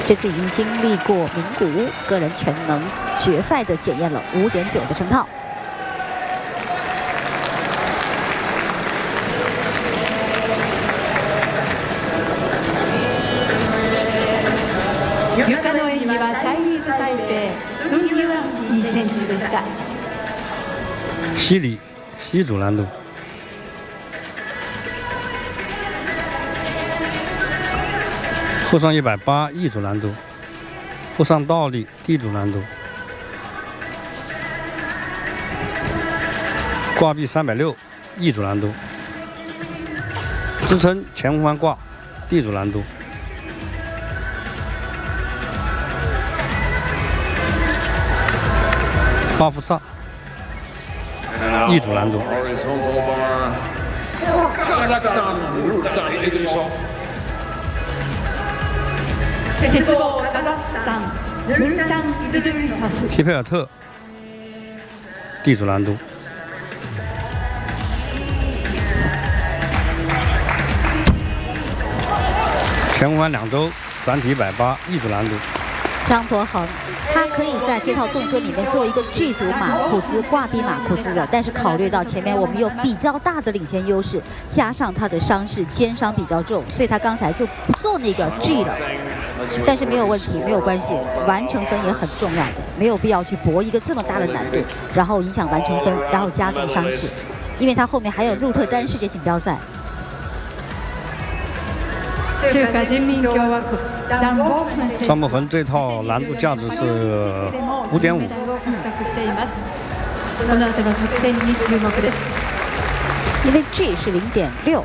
这次已经经历过名古屋个人全能决赛的检验了，5.9的成套。 ゆかの演技はチャイニーズタイペイウン・ユアンギ選手でした。 西里西组难度，后上180 E 组难度，后上倒立 D 组难度，挂臂360 E 组难度，支撑前空翻挂 D 组难度。 巴夫萨，E 组难度。提佩尔特，D 组难度。前空翻2周，转体180 ，E 组难度。 张博恒，他可以在这套动作里面做一个 G 组马库兹挂臂马库兹的，但是考虑到前面我们有比较大的领先优势，加上他的伤势肩伤比较重，所以他刚才就不做那个 G 了。但是没有问题，没有关系，完成分也很重要的，没有必要去搏一个这么大的难度，然后影响完成分，然后加重伤势，因为他后面还有鹿特丹世界锦标赛。 中華人民共和国张博恒这套难度价值是5.5。 因为 G 是0.6，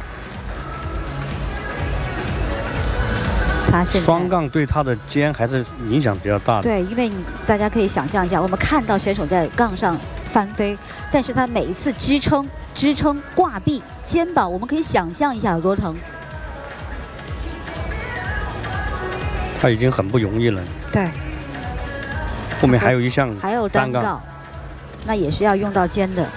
他现在双杠对他的肩还是影响比较大的。 对，因为大家可以想象一下，我们看到选手在杠上翻飞，但是他每一次支撑挂臂肩膀，我们可以想象一下有多疼。 他已经很不容易了。 对， 后面还有一项还有单杠，那也是要用到肩的。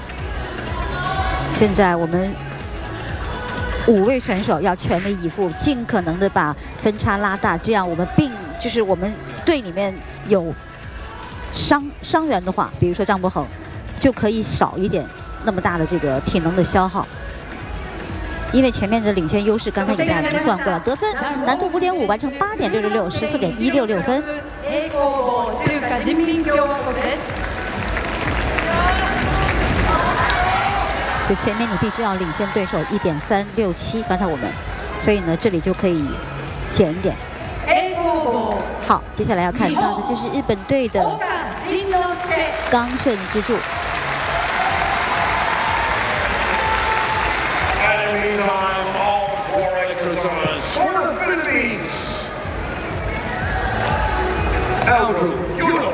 现在我们5位选手要全力以赴，尽可能的把分差拉大，这样我们就是我们队里面有伤员的话，比如说张博恒，就可以少一点那么大的这个体能的消耗。 因为前面的领先优势，刚才给大家已经算过了，得分难度5.5，完成8.666， 14.166分。就前面你必须要领先对手1.367，刚才我们，所以呢这里就可以减一点。好，接下来要看到的就是日本队的冈胜之助。 Meantime, all 4 exercise for the Philippines. Eldru Yulo.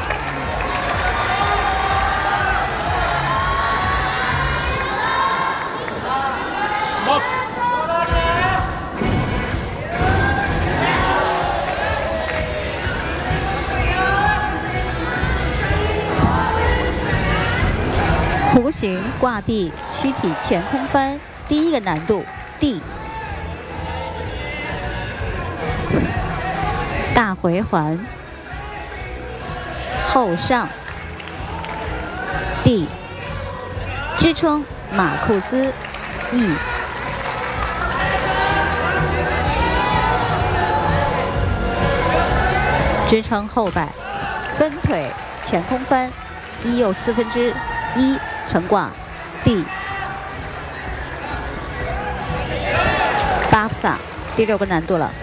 Up. 弧形挂臂躯体前空翻。 第一个难度 D， 大回环，后上 D， 支撑马库兹 E， 支撑后摆，分腿前空翻，1又1/4成挂 D。 巴夫萨第6个难度了。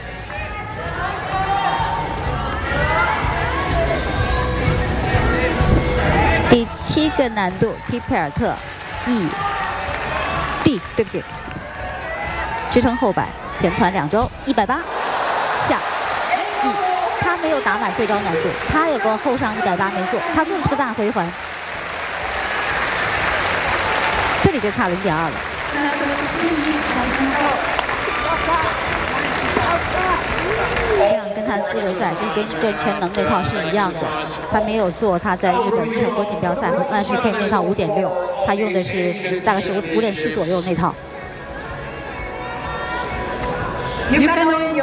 第7个难度，提佩尔特 E D， 对不起，支撑后摆，前团2周，180下 E， 他没有打满最高难度，他有个后上180没错，他做的是个大回环，这里就差0.2了。 这样跟他资格赛就是跟全能那套是一样的，他没有做他在日本全国锦标赛和NHK那套5.6，他用的是大概是5.4左右那套。